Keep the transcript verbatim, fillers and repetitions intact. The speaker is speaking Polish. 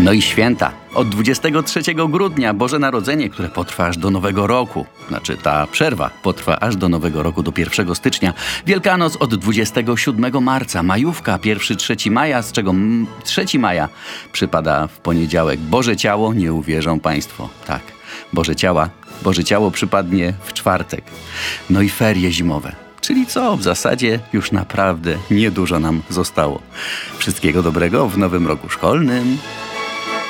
No i święta. Od dwudziestego trzeciego grudnia Boże Narodzenie, które potrwa aż do Nowego Roku. Znaczy ta przerwa potrwa aż do Nowego Roku, do pierwszego stycznia. Wielkanoc od dwudziestego siódmego marca. Majówka, pierwszy trzeci maja, z czego trzeci maja przypada w poniedziałek. Boże Ciało, nie uwierzą Państwo. Tak, Boże Ciała, Boże Ciało przypadnie w czwartek. No i ferie zimowe. Czyli co? W zasadzie już naprawdę niedużo nam zostało. Wszystkiego dobrego w nowym roku szkolnym.